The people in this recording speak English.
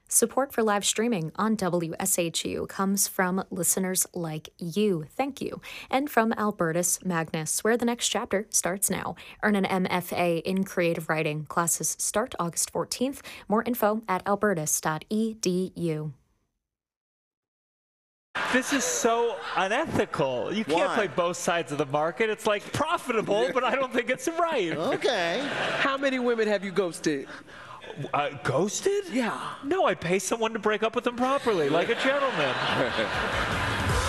Support for live streaming on WSHU comes from listeners like you. Thank you. And from Albertus Magnus, where the next chapter starts now. Earn an MFA in creative writing. Classes start August 14th. More info at albertus.edu. This is so unethical. You can't play both sides of the market. It's like profitable, but I don't think it's right. Okay. How many women have you ghosted? Ghosted? Yeah. No, I pay someone to break up with them properly, like a gentleman.